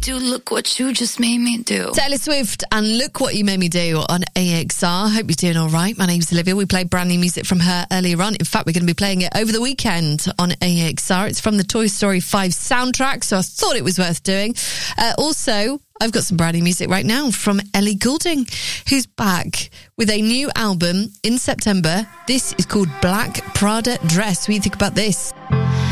do. Look what you just made me do. Taylor Swift and Look What You Made Me Do on AXR. Hope you're doing all right. My name's Olivia. We played brand new music from her earlier on. In fact, we're going to be playing it over the weekend on AXR. It's from the Toy Story 5 soundtrack, so I thought it was worth doing. Also, I've got some brand new music right now from Ellie Goulding, who's back with a new album in September. This is called Black Prada Dress. What do you think about this?